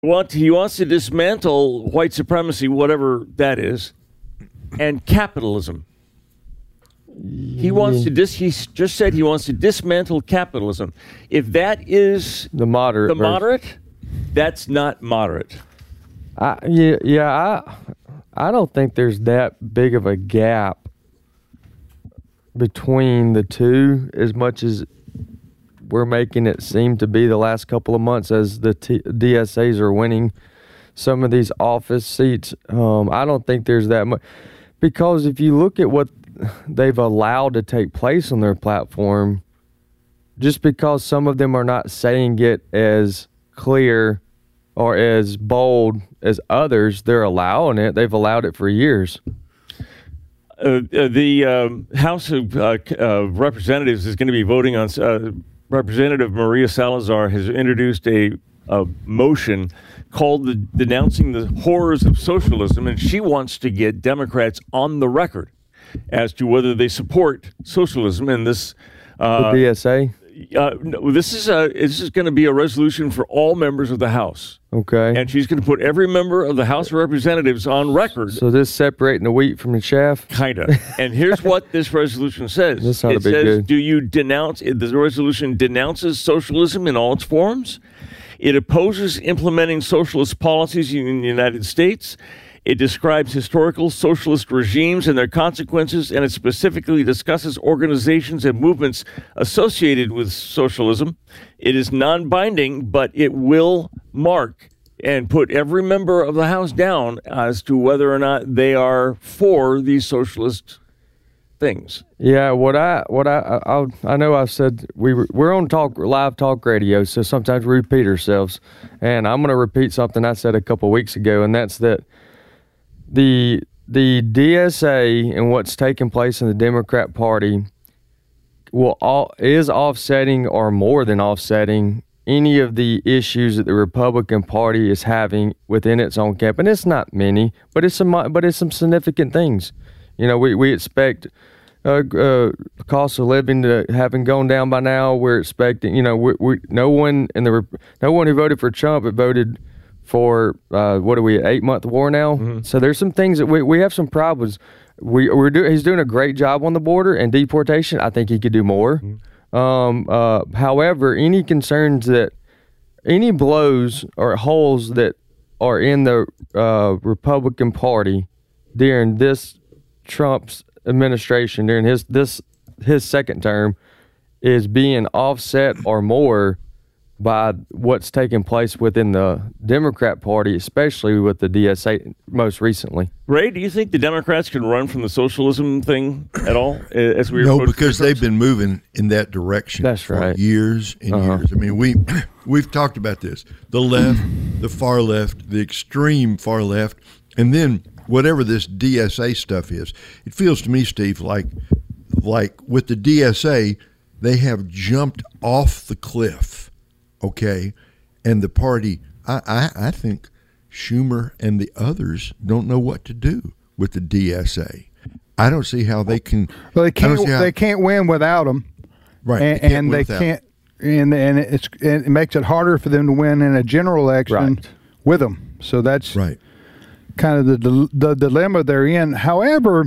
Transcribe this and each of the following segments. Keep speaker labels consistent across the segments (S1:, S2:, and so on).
S1: He wants to dismantle white supremacy, whatever that is, and capitalism. He just said he wants to dismantle capitalism. If that is
S2: the moderate,
S1: that's not moderate.
S2: I don't think there's that big of a gap between the two as much as we're making it seem to be the last couple of months as the DSAs are winning some of these office seats. I don't think there's that much, because if you look at what they've allowed to take place on their platform, just because some of them are not saying it as clear or as bold as others, they're allowing it. They've allowed it for years.
S1: The House of Representatives is going to be voting on Representative Maria Salazar has introduced a motion called denouncing the horrors of socialism, and she wants to get Democrats on the record as to whether they support socialism. And this
S2: the DSA.
S1: No, this is going to be a resolution for all members of the House.
S2: Okay.
S1: And she's going to put every member of the House of Representatives on record.
S2: So this separating the wheat from the chaff?
S1: Kind of. And here's what this resolution says.
S2: This ought to be good.
S1: Do you denounce, the resolution denounces socialism in all its forms. It opposes implementing socialist policies in the United States. It describes historical socialist regimes and their consequences, and it specifically discusses organizations and movements associated with socialism. It is non-binding, but it will mark and put every member of the House down as to whether or not they are for these socialist things.
S2: Yeah, I know I've said we're on live talk radio, so sometimes we repeat ourselves, and I'm going to repeat something I said a couple of weeks ago, and that's that the DSA and what's taking place in the Democrat Party is offsetting or more than offsetting any of the issues that the Republican Party is having within its own camp, and it's not many, but it's some significant things. You know, we expect cost of living to having gone down by now. We're expecting, no one who voted for Trump but voted for 8-month war now. Mm-hmm. So there's some things that we have some problems. He's doing a great job on the border and deportation. I think he could do more. Mm-hmm. However, any concerns that any blows or holes that are in the Republican Party during this Trump's administration, during his second term, is being offset or more by what's taking place within the Democrat Party, especially with the DSA most recently.
S1: Ray, do you think the Democrats can run from the socialism thing at all?
S3: No, because they've been moving in that direction.
S2: That's right.
S3: For years and years. I mean, we've talked about this: the left, the far left, the extreme far left, and then whatever this DSA stuff is. It feels to me, Steve, like with the DSA, they have jumped off the cliff. Okay, and the party, I think Schumer and the others don't know what to do with the DSA. I don't see how they can.
S4: Well, they can't win without them,
S3: right?
S4: And they can't, and it makes it harder for them to win in a general election with them. So that's
S3: right.
S4: Kind of the dilemma they're in. However,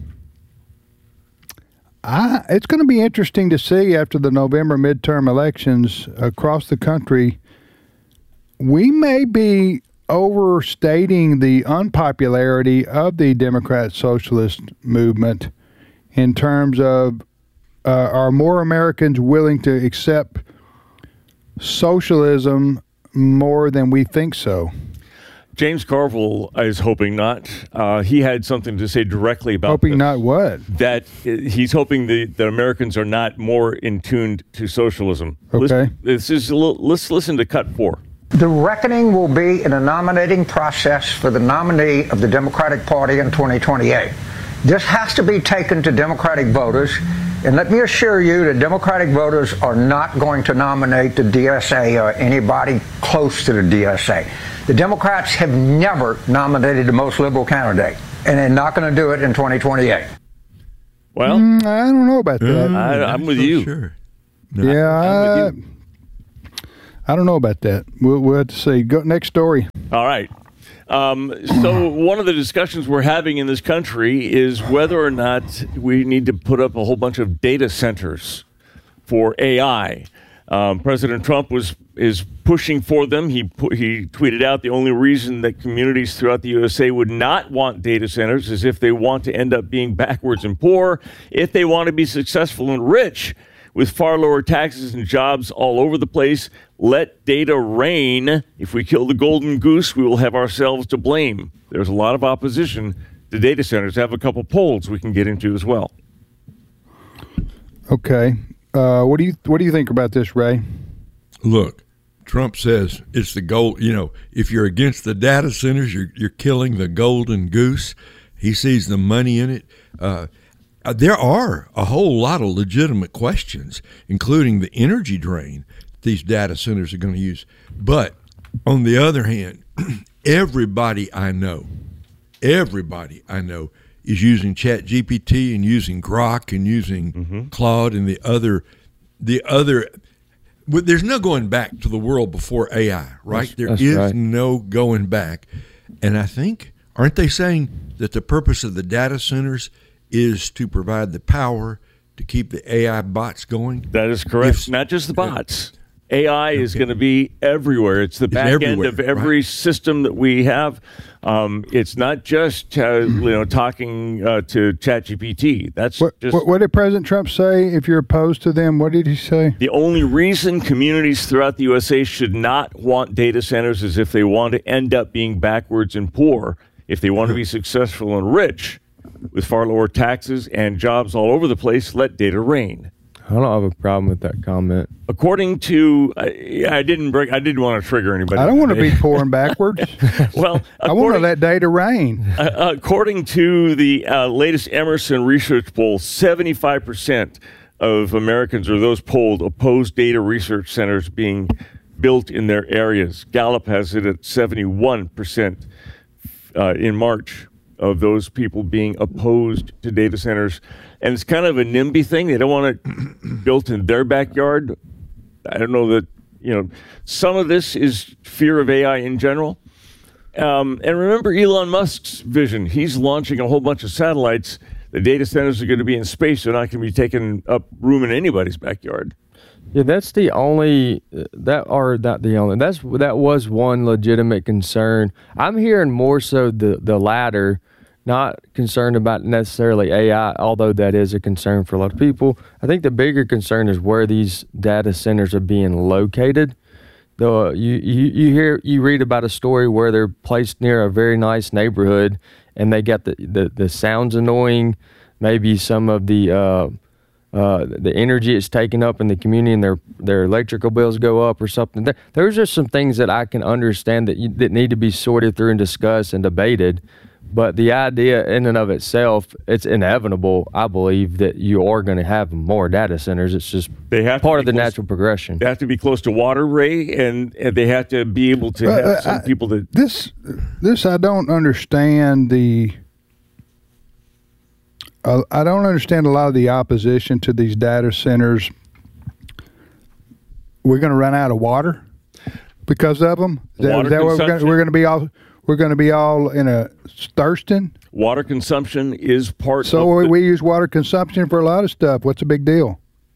S4: it's going to be interesting to see after the November midterm elections across the country. We may be overstating the unpopularity of the Democrat Socialist movement in terms of are more Americans willing to accept socialism more than we think so?
S1: James Carville is hoping not. He had something to say directly about
S4: hoping not what?
S1: That he's hoping that Americans are not more in tune to socialism.
S4: Okay.
S1: Let's listen to cut 4.
S5: The reckoning will be in the nominating process for the nominee of the Democratic Party in 2028. This has to be taken to Democratic voters, and let me assure you that Democratic voters are not going to nominate the DSA or anybody close to the DSA. The Democrats have never nominated the most liberal candidate, and they're not going to do it in 2028.
S1: Well,
S4: I don't know about that.
S1: I'm with you.
S3: Sure.
S4: No, yeah, I don't know about that. We'll have to see. Go next story.
S1: All right. So one of the discussions we're having in this country is whether or not we need to put up a whole bunch of data centers for AI. President Trump is pushing for them. He tweeted out the only reason that communities throughout the USA would not want data centers is if they want to end up being backwards and poor. If they want to be successful and rich with far lower taxes and jobs all over the place, let data reign. If we kill the golden goose, we will have ourselves to blame. There's a lot of opposition to data centers. I have a couple polls we can get into as well.
S4: Okay. What do you think about this, Ray?
S3: Look, Trump says it's the gold. You know, if you're against the data centers, you're killing the golden goose. He sees the money in it. There are a whole lot of legitimate questions, including the energy drain these data centers are going to use. But on the other hand, everybody I know is using ChatGPT and using Grok and using Claude and the other. There's no going back to the world before AI, right? There is no going back. And I think, aren't they saying that the purpose of the data centers is to provide the power to keep the AI bots going?
S1: That is correct. Not just the bots. AI is going to be everywhere. It's the back end of every system that we have. It's not just talking to ChatGPT. That's
S4: what did President Trump say? If you're opposed to them, what did he say?
S1: The only reason communities throughout the USA should not want data centers is if they want to end up being backwards and poor. If they want to be successful and rich with far lower taxes and jobs all over the place, let data reign.
S2: I don't have a problem with that comment.
S1: According to, I didn't want to trigger anybody.
S4: I don't want to be poor and backwards.
S1: Well,
S4: I want to let data reign.
S1: According to the latest Emerson research poll, 75% of Americans or those polled oppose data research centers being built in their areas. Gallup has it at 71% in March of those people being opposed to data centers. And it's kind of a NIMBY thing. They don't want it built in their backyard. I don't know that, some of this is fear of AI in general. And remember Elon Musk's vision. He's launching a whole bunch of satellites. The data centers are going to be in space. They're not going to be taking up room in anybody's backyard.
S2: Yeah, that's the only that was one legitimate concern. I'm hearing more so the latter. Not concerned about necessarily AI, although that is a concern for a lot of people. I think the bigger concern is where these data centers are being located. Though you read about a story where they're placed near a very nice neighborhood, and they got the sounds annoying, maybe some of the energy it's taking up in the community, and their electrical bills go up or something. There's just some things that I can understand that need to be sorted through and discussed and debated. But the idea in and of itself, it's inevitable, I believe, that you are going to have more data centers. It's just part of the natural progression.
S1: They have to be close to water, Ray, and they have to be able to have some people that...
S4: This I don't understand I don't understand a lot of the opposition to these data centers. We're going to run out of water because of them?
S1: Water consumption?
S4: We're going to be all in a thirsting.
S1: Water consumption is part.
S4: So we use water consumption for a lot of stuff. What's the big deal?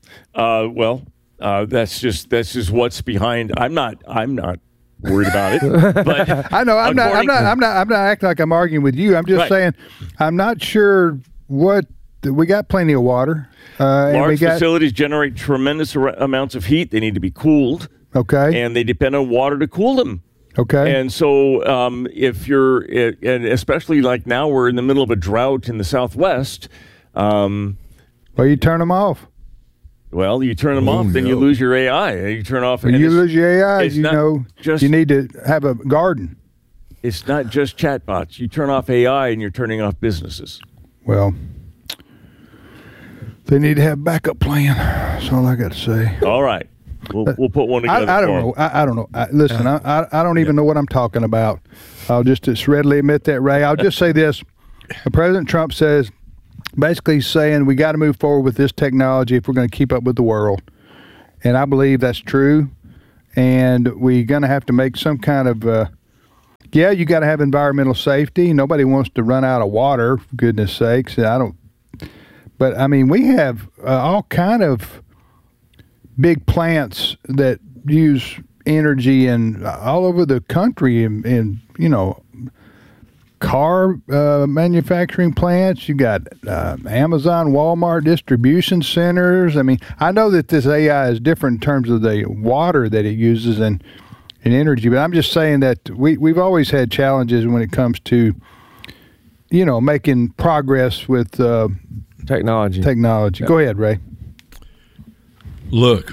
S1: That's just what's behind. I'm not worried about it. But
S4: I know I'm not acting like I'm arguing with you. I'm just saying I'm not sure what we got. Plenty of water.
S1: Large facilities generate tremendous amounts of heat. They need to be cooled.
S4: Okay.
S1: And they depend on water to cool them.
S4: Okay.
S1: And so if you're, and especially like now we're in the middle of a drought in the Southwest.
S4: Well, you turn them off.
S1: Well, you turn them off, then you lose your AI. You turn off.
S4: When you lose your AI, you need to have a garden.
S1: It's not just chatbots. You turn off AI and you're turning off businesses.
S4: Well, they need to have a backup plan. That's all I got to say.
S1: All right. We'll put one together.
S4: I don't know. I don't know. Listen, I don't even know what I'm talking about. I'll just readily admit that, Ray. I'll just say this. President Trump says, basically he's saying we got to move forward with this technology if we're going to keep up with the world. And I believe that's true. and we're going to have to make some kind of yeah, you got to have environmental safety. Nobody wants to run out of water, for goodness sakes. But I mean, we have all kind of big plants that use energy and all over the country, and car manufacturing plants. You got Amazon, Walmart distribution centers. I mean, I know that this AI is different in terms of the water that it uses and energy, but I'm just saying that we've always had challenges when it comes to making progress with
S2: technology.
S4: Yeah. Go ahead, Ray.
S3: Look,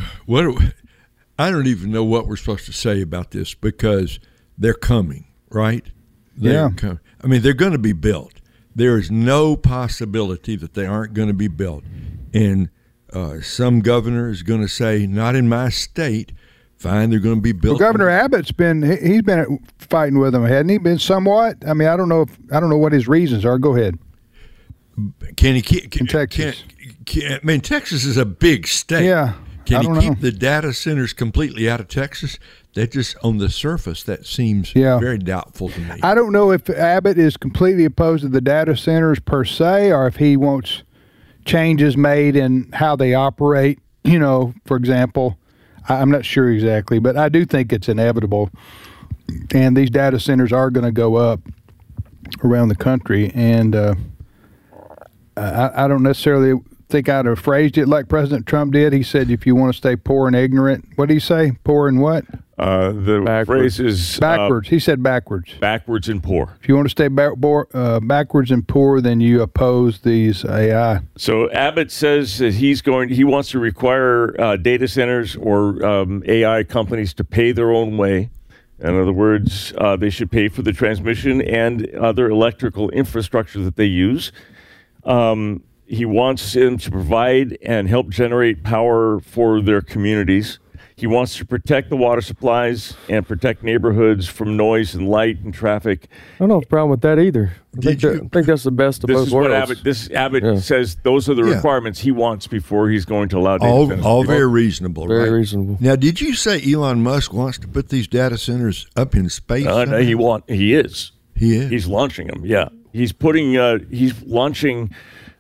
S3: I don't even know what we're supposed to say about this, because they're coming, right? They're coming. I mean, they're going to be built. There is no possibility that they aren't going to be built. And some governor is going to say, not in my state. Fine, they're going to be built.
S4: Well, Governor Abbott's he's been fighting with them, hadn't he? Been somewhat. I mean, I don't know what his reasons are. Go ahead.
S3: Can he keep
S4: in Texas?
S3: I mean, Texas is a big state.
S4: Yeah.
S3: Can he keep the data centers completely out of Texas? That just, on the surface, that seems very doubtful to me.
S4: I don't know if Abbott is completely opposed to the data centers per se, or if he wants changes made in how they operate. For example. I'm not sure exactly, but I do think it's inevitable. And these data centers are going to go up around the country. And I don't necessarily think I'd have phrased it like President Trump did. He said, if you want to stay poor and ignorant, what did he say? Poor and what?
S1: The phrase is
S4: backwards. He said backwards.
S1: Backwards and poor.
S4: If you want to stay backwards and poor, then you oppose these AI.
S1: So Abbott says that he wants to require data centers or AI companies to pay their own way. In other words, they should pay for the transmission and other electrical infrastructure that they use. He wants them to provide and help generate power for their communities. He wants to protect the water supplies and protect neighborhoods from noise and light and traffic.
S2: I don't have a problem with that either. I think that's the best of both worlds.
S1: Abbott says those are the requirements he wants before he's going to allow data centers.
S3: All very reasonable,
S2: very
S3: right?
S2: reasonable.
S3: Now, did you say Elon Musk wants to put these data centers up in space?
S1: No, he is.
S3: He is.
S1: He's launching them. Yeah, he's launching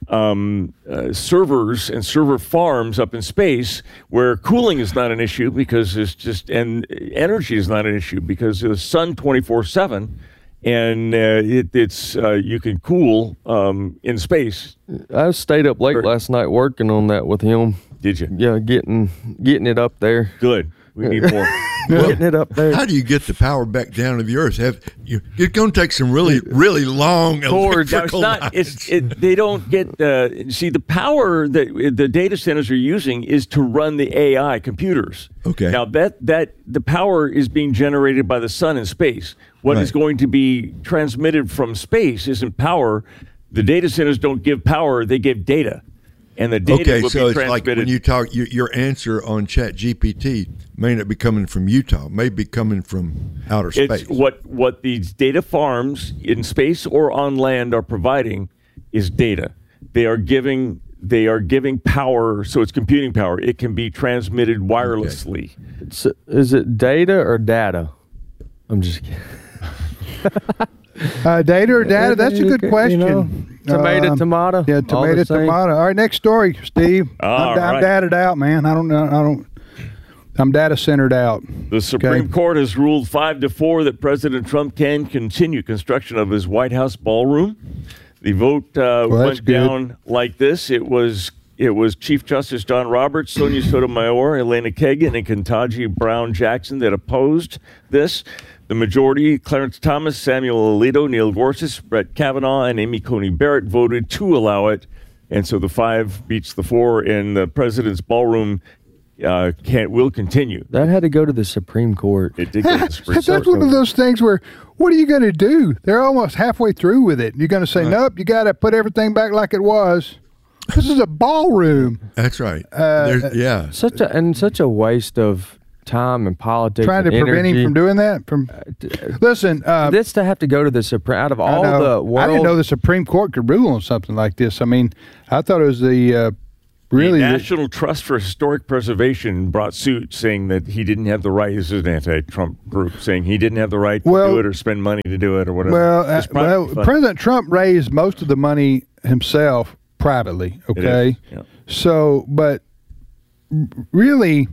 S1: servers and server farms up in space where cooling is not an issue because and energy is not an issue because the sun 24/7, and it's you can cool in space.
S2: I stayed up late last night working on that with him.
S1: Did you?
S2: Yeah, getting it up there.
S1: Good. We need more.
S2: Getting it up there.
S3: How do you get the power back down to the earth? It's going to take some really, really long electrical lines.
S1: They don't get the power that the data centers are using is to run the AI computers.
S3: Okay.
S1: Now that the power is being generated by the sun in space. What is going to be transmitted from space isn't power. The data centers don't give power; they give data. And the data will
S3: so
S1: be
S3: it's
S1: transmitted.
S3: like when you talk, your answer on ChatGPT may not be coming from Utah, may be coming from outer space.
S1: It's what these data farms in space or on land are providing is data. They are giving power, so it's computing power. It can be transmitted wirelessly.
S2: Okay. So is it data or data? I'm just kidding.
S4: Data or data? That's a good question.
S2: Tomato.
S4: Yeah, tomato. All right, next story, Steve. I'm dated out, man. I don't. I'm data centered out.
S1: The Supreme Court has ruled 5-4 that President Trump can continue construction of his White House ballroom. The vote went down like this. It was Chief Justice John Roberts, Sonia Sotomayor, Elena Kagan, and Ketanji Brown Jackson that opposed this. The majority, Clarence Thomas, Samuel Alito, Neil Gorsuch, Brett Kavanaugh, and Amy Coney Barrett voted to allow it. And so the 5 beats the 4, and the president's ballroom will continue.
S2: That had to go to the Supreme Court.
S1: It did go to the Supreme Court.
S4: That's one of those things where, what are you going to do? They're almost halfway through with it. You're going to say, nope, you got to put everything back like it was. This is a ballroom.
S3: That's right.
S2: Such a waste of time and politics.
S4: Trying to prevent him from doing that. Listen,
S2: this to have to go to the Supreme. Out of all the world,
S4: I didn't know the Supreme Court could rule on something like this. I mean, I thought it was the really,
S1: the National Trust for Historic Preservation brought suit saying that he didn't have the right. This is an anti-Trump group saying he didn't have the right to do it or spend money to do it or whatever.
S4: Well, President Trump raised most of the money himself privately. Okay,
S1: yeah.
S4: So, but really,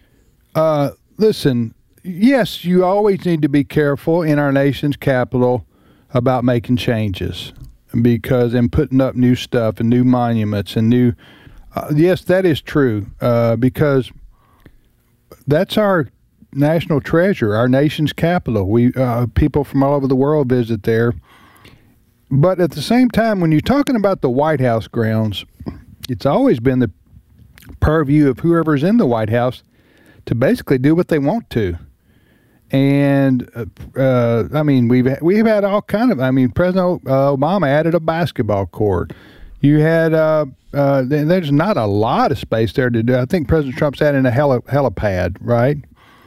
S4: listen. Yes, you always need to be careful in our nation's capital about making changes and putting up new stuff and new monuments and new. Yes, that is true because that's our national treasure, our nation's capital. We people from all over the world visit there. But at the same time, when you're talking about the White House grounds, it's always been the purview of whoever's in the White House to basically do what they want to. And I mean, we've had all kind of. I mean, President Obama added a basketball court. You had there's not a lot of space there to do. I think President Trump's adding a helipad, right?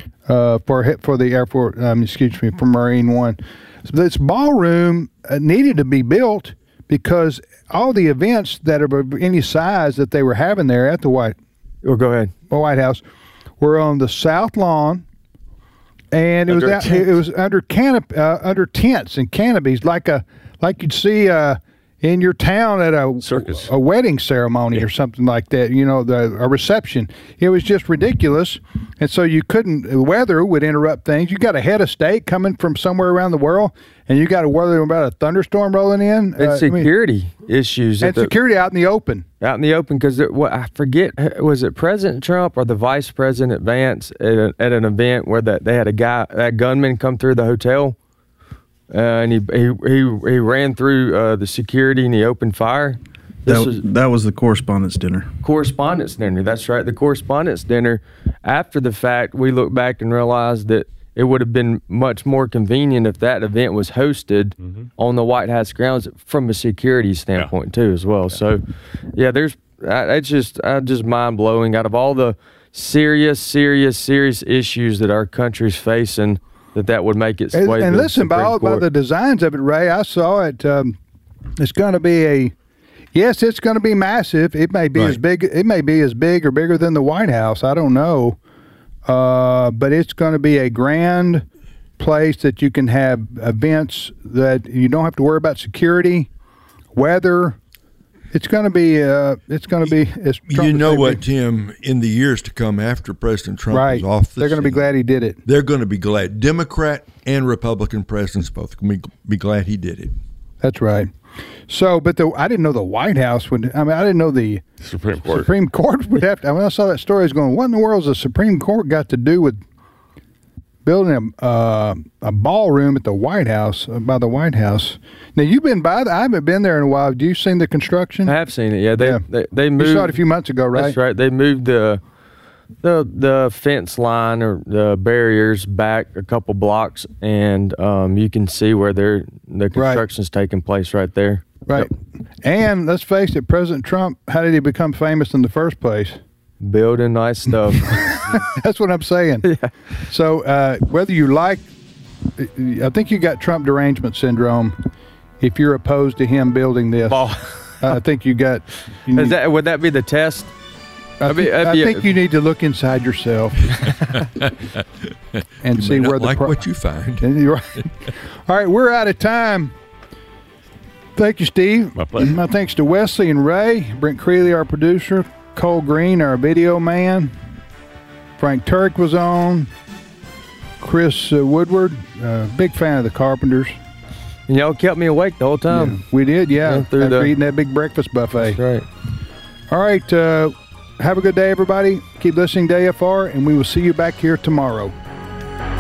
S4: For the Air Force. For Marine One. So this ballroom needed to be built because all the events that are of any size that they were having there at the White House were on the South Lawn. And it was under tents and canopies, like you'd see in your town at a
S1: circus,
S4: a wedding ceremony or something like that. You know, a reception. It was just ridiculous, and so you couldn't. The weather would interrupt things. You got a head of state coming from somewhere around the world, and you got to worry about a thunderstorm rolling in.
S2: And security issues.
S4: And security out in the open.
S2: Out in the open, because I forget, was it President Trump or the Vice President Vance at an event where they had that gunman come through the hotel, and he ran through the security and he opened fire.
S6: That was the Correspondents' Dinner.
S2: Correspondents' Dinner, that's right. The Correspondents' Dinner. After the fact, we looked back and realized that it would have been much more convenient if that event was hosted on the White House grounds from a security standpoint too, as well. Yeah. So, yeah, it's just mind blowing. Out of all the serious issues that our country's facing, that would make its way.
S4: And listen, by the designs of it, Ray, I saw it. It's going to be it's going to be massive. It may be as big. It may be as big or bigger than the White House. I don't know. But it's going to be a grand place that you can have events that you don't have to worry about security, weather. It's going to be.
S3: You know what, Tim? In the years to come, after President Trump is off,
S4: they're going to be glad he did it.
S3: They're going to be glad. Democrat and Republican presidents both going to be glad he did it.
S4: That's right. So, but I didn't know the White House would. I mean, I didn't know the
S1: Supreme Court
S4: would have to. When I saw that story, I was going, "What in the world has the Supreme Court got to do with building a ballroom at the White House by the White House?" Now, you've been by. I haven't been there in a while. Have you seen the construction?
S2: I have seen it. Yeah, they moved.
S4: You saw it a few months ago, right?
S2: That's right. They moved the fence line or the barriers back a couple blocks, and you can see where the construction's taking place right there.
S4: Right. Yep. And let's face it, President Trump, how did he become famous in the first place?
S2: Building nice stuff.
S4: That's what I'm saying. Yeah. So whether you I think you got Trump derangement syndrome if you're opposed to him building this. I think you got.
S2: Would that be the test?
S4: I think you need to look inside yourself and see where
S3: what you find.
S4: All right, we're out of time. Thank you, Steve.
S1: My pleasure.
S4: My thanks to Wesley and Ray, Brent Creeley, our producer, Cole Green, our video man, Frank Turk was on, Chris Woodward, big fan of the Carpenters.
S2: And y'all kept me awake the whole time.
S4: Yeah, we did, yeah. After eating that big breakfast buffet.
S2: That's right.
S4: All right. Have a good day, everybody. Keep listening to AFR, and we will see you back here tomorrow.